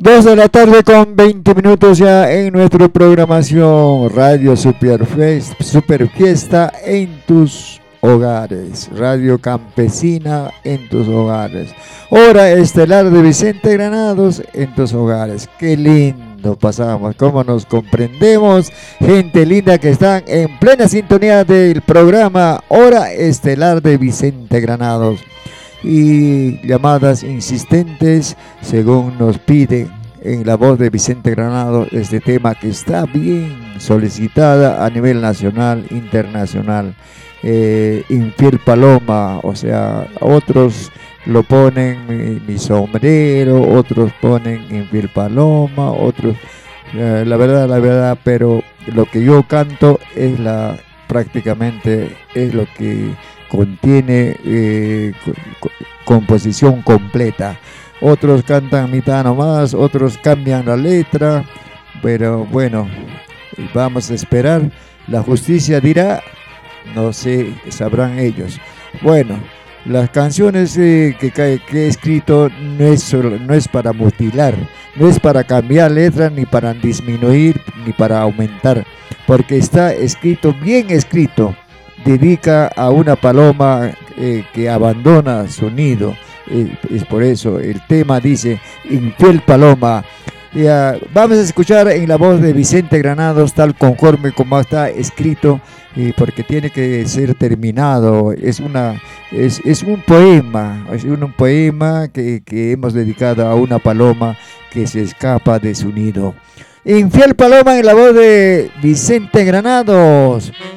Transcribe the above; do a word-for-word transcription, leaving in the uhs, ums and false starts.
Dos de la tarde con veinte minutos ya en nuestra programación Radio Super, Fest, Super Fiesta en tus hogares, Radio Campesina en tus hogares, hora estelar de Vicente Granados en tus hogares. Qué lindo pasamos, cómo nos comprendemos, gente linda que están en plena sintonía del programa Hora Estelar de Vicente Granados. Y llamadas insistentes según nos piden en la voz de Vicente Granado este tema que está bien solicitada a nivel nacional, internacional. eh, Infiel Paloma, o sea, otros lo ponen mi, mi sombrero, otros ponen Infiel Paloma, otros eh, la verdad, la verdad, pero lo que yo canto es la prácticamente es lo que contiene eh, co composición completa. Otros cantan mitad nomás, otros cambian la letra, pero bueno, vamos a esperar. La justicia dirá, no sé, sabrán ellos. Bueno, las canciones eh, que, que he escrito no es, solo, no es para mutilar, no es para cambiar letras, ni para disminuir, ni para aumentar, porque está escrito, bien escrito. Dedica a una paloma eh, que abandona su nido. Eh, es por eso el tema dice Infiel Paloma. Ya, vamos a escuchar en la voz de Vicente Granados tal conforme como está escrito, eh, porque tiene que ser terminado. Es una es, es un poema, es un, un poema que, que hemos dedicado a una paloma que se escapa de su nido. Infiel Paloma en la voz de Vicente Granados.